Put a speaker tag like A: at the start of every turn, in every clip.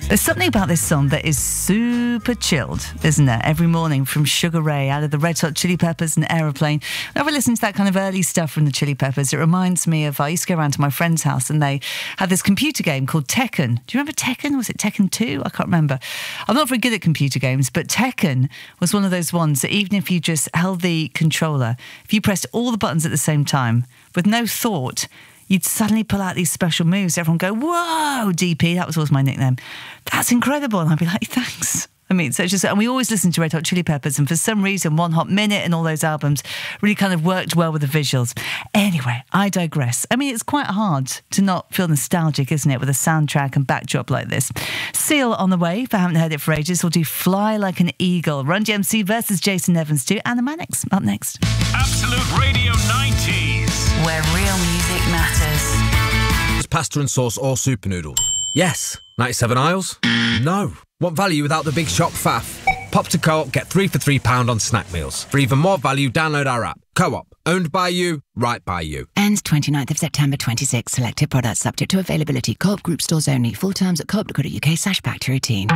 A: There's something about this song that is super chilled, isn't there? Every morning from Sugar Ray out of the Red Hot Chili Peppers and Aeroplane. Whenever I listen to that kind of early stuff from the Chili Peppers, it reminds me of, I used to go around to my friend's house and they had this computer game called Tekken. Do you remember Tekken? Was it Tekken 2? I can't remember. I'm not very good at computer games, but Tekken was one of those ones that even if you just held the controller, if you pressed all the buttons at the same time with no thought, you'd suddenly pull out these special moves. Everyone go, whoa, DP, that was always my nickname. That's incredible. And I'd be like, thanks. I mean, so it's just, and we always listen to Red Hot Chili Peppers, and for some reason, One Hot Minute and all those albums really kind of worked well with the visuals. Anyway, I digress. I mean, it's quite hard to not feel nostalgic, isn't it, with a soundtrack and backdrop like this. Seal on the way, if I haven't heard it for ages, we'll do Fly Like an Eagle. Run DMC versus Jason Evans too. Anna Mannix up next.
B: Absolute Radio 90s,
C: where real music matters.
D: Is pasta and sauce or super noodles? Yes. 97 aisles? No. Want value without the big shop faff? Pop to Co-op, get 3 for £3 on snack meals. For even more value, download our app. Co-op, owned by you, right by you.
E: Ends 29th of September 26. Selected products subject to availability. Co-op group stores only. Full terms at co-op.co.uk/back-to-routine.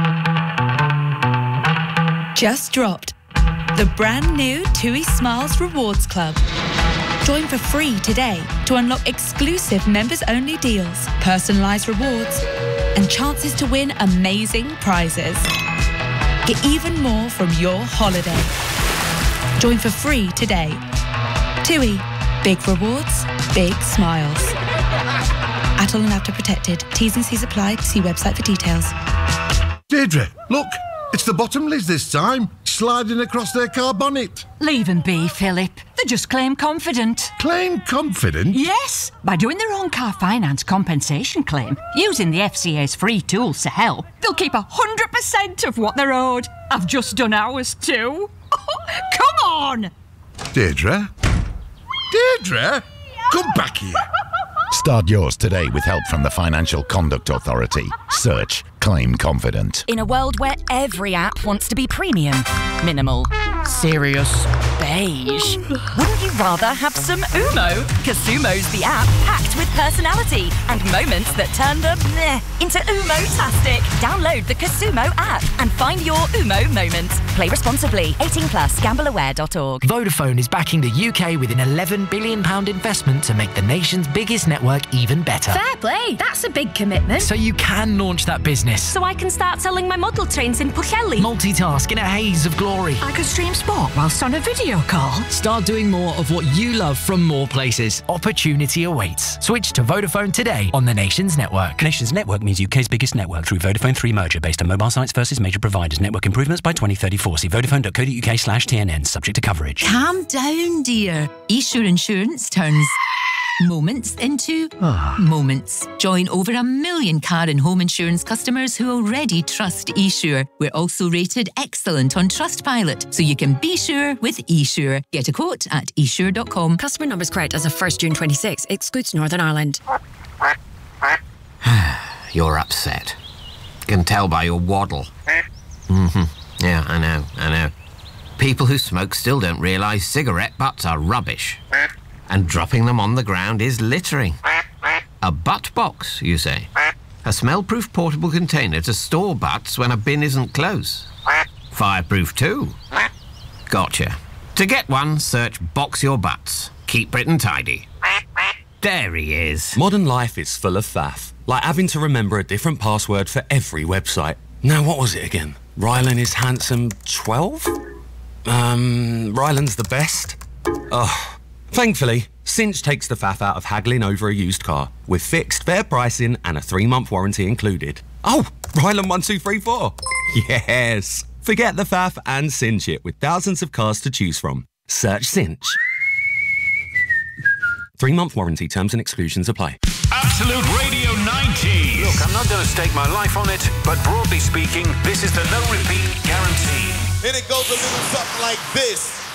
F: Just dropped the brand new TUI Smiles Rewards Club. Join for free today to unlock exclusive members-only deals, personalised rewards, and chances to win amazing prizes. Get even more from your holiday. Join for free today. TUI. Big rewards, big smiles. Atoll and After Protected. T's and C's apply. See website for details.
G: Deirdre, look. It's the Bottomleys this time, sliding across their car bonnet.
H: Leave them be, Philip. They're just claim confident.
G: Claim confident?
H: Yes, by doing their own car finance compensation claim, using the FCA's free tools to help, they'll keep 100% of what they're owed. I've just done ours too. Come on!
G: Deirdre? Deirdre? Come back here.
I: Start yours today with help from the Financial Conduct Authority. Search Claim Confident.
J: In a world where every app wants to be premium, minimal, serious, beige, wouldn't you rather have some Umo? Casumo's the app packed with personality and moments that turn the meh into Umo-tastic. Download the Casumo app and find your Umo moment. Play responsibly. 18+. Gambleaware.org.
K: Vodafone is backing the UK with an £11 billion investment to make the nation's biggest network even better.
L: Fair play. That's a big commitment.
K: So you can launch that business.
L: So I can start selling my model trains in Pwllheli.
K: Multitask in a haze of glory.
H: I could stream sport whilst on a video call.
K: Start doing more of what you love from more places. Opportunity awaits. Switch to Vodafone today on the Nations Network.
M: Nations Network means UK's biggest network through Vodafone 3 merger based on mobile sites versus major providers. Network improvements by 2034. See vodafone.co.uk/TNN. Subject to coverage.
E: Calm down, dear. eSure Insurance turns moments into moments. Join over 1 million car and home insurance customers who already trust eSure. We're also rated excellent on Trustpilot, so you can be sure with eSure. Get a quote at esure.com.
N: Customer numbers correct as of 1st June 26. Excludes Northern Ireland.
O: You're upset. Can tell by your waddle. Yeah, I know. People who smoke still don't realise cigarette butts are rubbish. And dropping them on the ground is littering. A butt box, you say? A smell-proof portable container to store butts when a bin isn't close. Fireproof too. Gotcha. To get one, search Box Your Butts. Keep Britain tidy. There he is.
P: Modern life is full of faff. Like having to remember a different password for every website. Now, what was it again? Rylan is handsome 12? Rylan's the best? Oh. Thankfully, Cinch takes the faff out of haggling over a used car, with fixed, fair pricing and a 3-month warranty included. Oh, Rylan 1234. Yes. Forget the faff and cinch it with thousands of cars to choose from. Search Cinch. 3-month warranty, terms and exclusions apply.
B: Absolute Radio 90s.
Q: Look, I'm not going to stake my life on it, but broadly speaking, this is the no-repeat guarantee.
R: And it goes a little something like this.